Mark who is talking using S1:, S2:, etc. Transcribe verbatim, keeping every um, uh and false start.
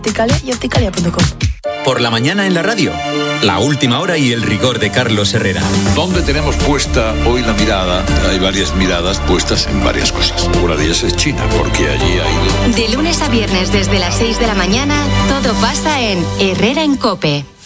S1: Opticalia y opticalia punto com.
S2: Por la mañana en la radio, la última hora y el rigor de Carlos Herrera.
S3: ¿Dónde tenemos puesta hoy la mirada? Hay varias miradas puestas en varias cosas. Una de ellas es China, porque allí ha ido.
S4: De lunes a viernes desde las seis de la mañana, todo pasa en Herrera en COPE.